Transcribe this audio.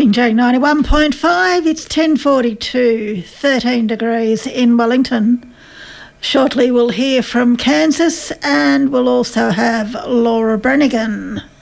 J 91.5, it's 10:42, 13 degrees in Wellington. Shortly we'll hear from Kansas and we'll also have Laura Branigan.